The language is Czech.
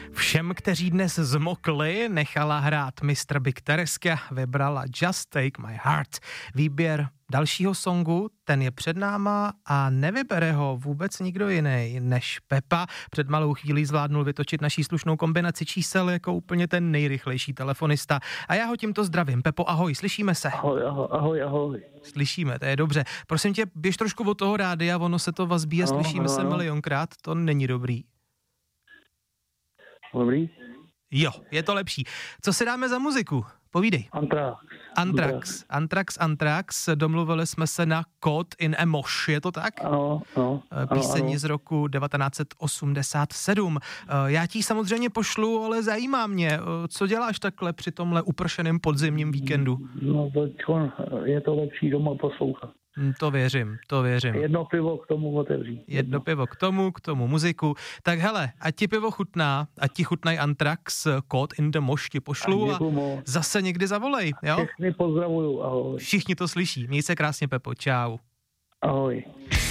Všem, kteří dnes zmokli, nechala hrát Mr. Big Tereska, vybrala Just Take My Heart. Výběr dalšího songu, ten je před náma a nevybere ho vůbec nikdo jiný než Pepa. Před malou chvílí zvládnul vytočit naší slušnou kombinaci čísel jako úplně ten nejrychlejší telefonista. A já ho tímto zdravím. Pepo, ahoj, slyšíme se? Ahoj. Slyšíme, to je dobře. Prosím tě, běž trošku od toho rádia, ono se to vazbí a slyšíme se milionkrát, to není dobrý. Dobrý? Jo, je to lepší. Co si dáme za muziku? Povídej. Anthrax. Domluvili jsme se na Caught in a Mosh, je to tak? Ano. Píseň z roku 1987. Já ti samozřejmě pošlu, ale zajímá mě, co děláš takhle při tomhle upršeném podzimním víkendu? No, je to lepší doma poslouchat. To věřím. Jedno pivo k tomu otevřít. Jedno pivo k tomu muziku. Tak hele, ať ti pivo chutná, ať ti chutnají Anthrax, Caught in the Mosh ti pošlu a zase někdy zavolej, jo? Všechny pozdravuju, ahoj. Všichni to slyší. Měj se krásně, Pepo, čau. Ahoj.